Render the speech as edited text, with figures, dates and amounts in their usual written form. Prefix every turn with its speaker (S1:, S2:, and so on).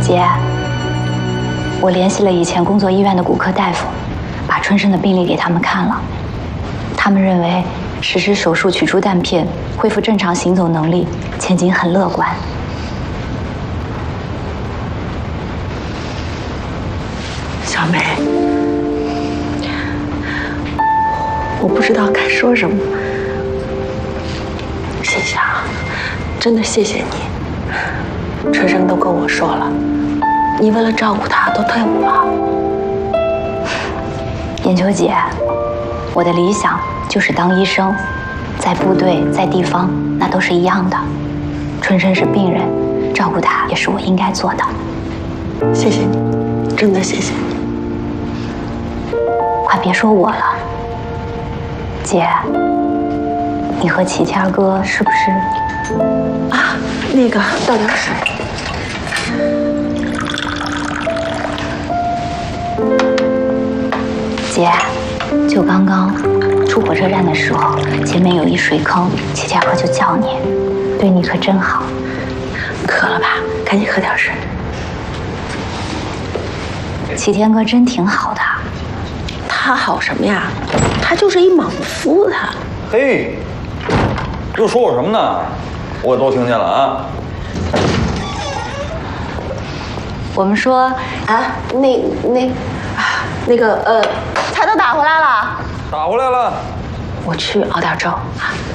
S1: 姐，我联系了以前工作医院的骨科大夫，把春生的病历给他们看了。他们认为实施手术取出弹片，恢复正常行走能力，前景很乐观。
S2: 小梅，我不知道该说什么。谢谢啊，真的谢谢你。春生都跟我说了，你为了照顾他都退伍了。
S1: 眼球姐，我的理想就是当医生，在部队，在地方，那都是一样的。春生是病人，照顾他也是我应该做的。
S2: 谢谢你，真的谢谢你。
S1: 快别说我了，姐，你和齐天哥是不是？
S2: 啊，那个倒点水。
S1: 姐，就刚刚出火车站的时候，前面有一水坑，齐天哥就叫你，对你可真好。
S2: 渴了吧？赶紧喝点水。
S1: 齐天哥真挺好的。
S2: 他好什么呀？他就是一莽夫，他。
S3: 嘿，又说我什么呢？我都听见了啊。
S1: 我们说
S2: 啊，那个，他都打回来了。
S3: 打回来了。
S2: 我去熬点粥啊。